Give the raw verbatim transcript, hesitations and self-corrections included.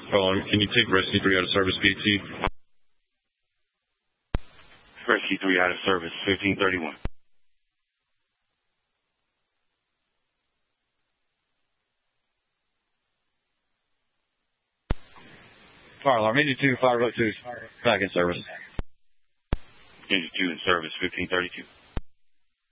Hold on, can you take Rescue three out of service, P T? Rescue three out of service, fifteen thirty-one. Fire alarm, engine two, fire boat two, back in service. Engine two in service, fifteen thirty-two.